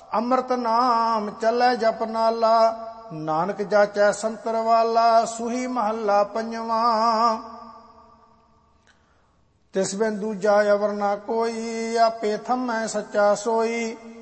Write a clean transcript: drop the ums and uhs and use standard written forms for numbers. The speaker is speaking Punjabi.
ਅੰਮ੍ਰਿਤ ਨਾਮ ਚੱਲੈ ਜਪ ਨਾਲਾ, ਨਾਨਕ ਜਾਚੈ ਸੰਤਰ ਵਾਲਾ। ਸੂਹੀ ਮਹੱਲਾ ਪੰਜਵਾਂ। ਤਿਸ ਬਿਨ ਦੂਜਾ ਅਵਰ ਨਾ ਕੋਈ, ਆਪੇ ਥੰਮੈ ਸੱਚਾ ਸੋਈ।